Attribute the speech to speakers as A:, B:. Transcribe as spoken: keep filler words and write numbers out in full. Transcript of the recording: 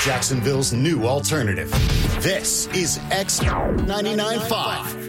A: Jacksonville's new alternative. This is X ninety-nine point five.